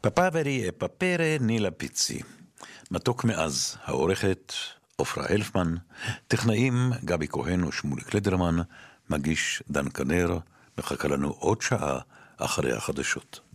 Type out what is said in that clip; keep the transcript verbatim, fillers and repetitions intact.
פפאברי פפרה נילה פיצי. מתוק מאז, העורכת עופרה אלפמן, טכנאים גבי כהן ושמולי קלדרמן, מגיש דן כנר, מחכה לנו עוד שעה אחרי החדשות.